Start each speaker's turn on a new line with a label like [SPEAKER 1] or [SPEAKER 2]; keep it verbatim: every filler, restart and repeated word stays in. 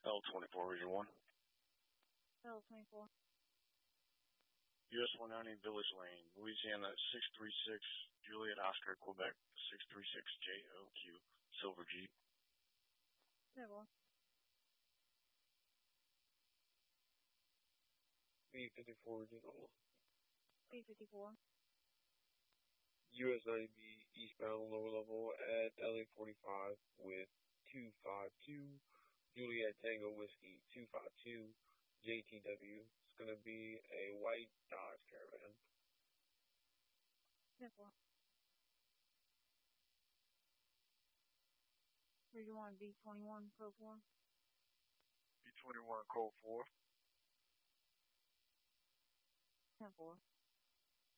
[SPEAKER 1] L twenty-four, Region one.
[SPEAKER 2] L twenty-four.
[SPEAKER 1] U S one ninety Village Lane, Louisiana six three six, Juliet Oscar, Quebec six three six J O Q, Silver Jeep.
[SPEAKER 2] There was.
[SPEAKER 3] B fifty-four, Regional.
[SPEAKER 2] B fifty-four.
[SPEAKER 3] U S ninety B eastbound lower level at L A forty-five with two five two, Juliet Tango Whiskey two five two, J T W. It's going to be a white Dodge Caravan.
[SPEAKER 2] There was. Region one, B twenty-one, Code four.
[SPEAKER 1] B twenty-one, Code four.
[SPEAKER 2] ten four.